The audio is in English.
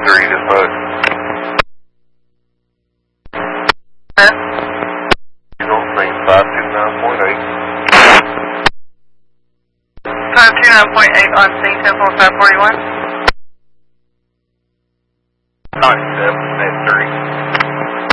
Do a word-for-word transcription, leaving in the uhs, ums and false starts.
three, dispatch. Huh? He's on scene five two nine point eight. five two nine point eight on scene, ten four five forty-one. ninety-seven.